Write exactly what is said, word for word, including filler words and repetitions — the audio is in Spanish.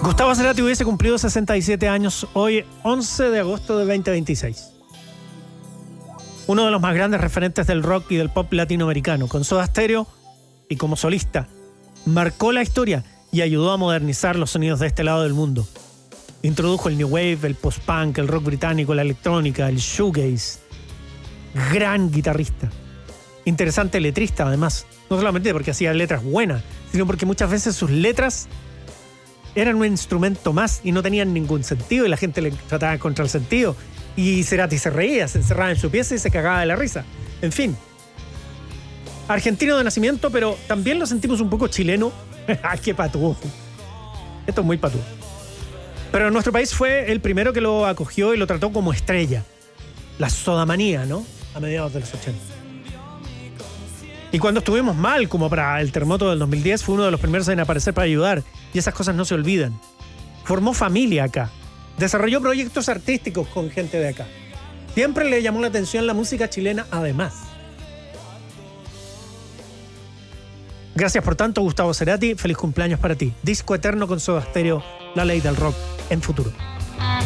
Gustavo Cerati hubiese cumplido sesenta y siete años hoy, once de agosto de veinte veintiséis. Uno de los más grandes referentes del rock y del pop latinoamericano. Con Soda Stereo y como solista, marcó la historia y ayudó a modernizar los sonidos de este lado del mundo. Introdujo el new wave, el post-punk, el rock británico, la electrónica, el shoegaze. Gran guitarrista. Interesante letrista, además. No solamente porque hacía letras buenas, sino porque muchas veces sus letras eran un instrumento más y no tenían ningún sentido y la gente le trataba contra el sentido. Y Cerati se reía, se encerraba en su pieza y se cagaba de la risa. En fin. Argentino de nacimiento, pero también lo sentimos un poco chileno. ¡Ay, qué patúo! Esto es muy patúo. Pero en nuestro país fue el primero que lo acogió y lo trató como estrella. La sodamanía, ¿no? A mediados de los ochenta. Y cuando estuvimos mal, como para el terremoto del dos mil diez, fue uno de los primeros en aparecer para ayudar. Y esas cosas no se olvidan. Formó familia acá. Desarrolló proyectos artísticos con gente de acá. Siempre le llamó la atención la música chilena, además. Gracias por tanto, Gustavo Cerati. Feliz cumpleaños para ti. Disco eterno con Soda Stereo, la ley del rock en Futuro.